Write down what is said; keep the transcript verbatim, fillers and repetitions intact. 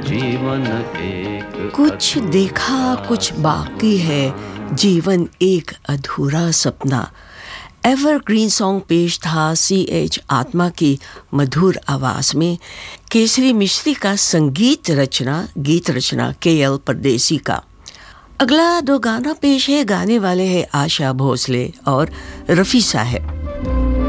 जीवन एक कुछ देखा कुछ बाकी है, जीवन एक अधूरा सपना। एवरग्रीन सॉन्ग पेश था सी एच आत्मा की मधुर आवाज में। केसरी मिश्री का संगीत रचना गीत रचना के एल परदेसी का। अगला दो गाना पेश है, गाने वाले हैं आशा भोसले और रफ़ी साहब।